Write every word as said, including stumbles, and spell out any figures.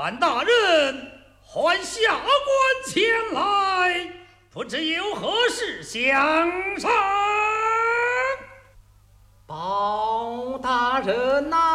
范大人，唤下官前来，不知有何事相商？ 包大人呐、